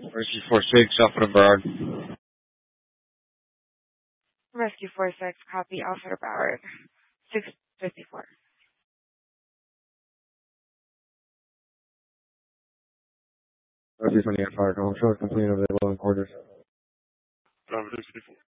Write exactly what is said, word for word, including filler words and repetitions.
Rescue four six, Alpha Broward. Rescue four six, copy Alpha Broward. six fifty-four. Rescue twenty-eight, fire call. Show complete available in quarters. Bravo six fifty-four.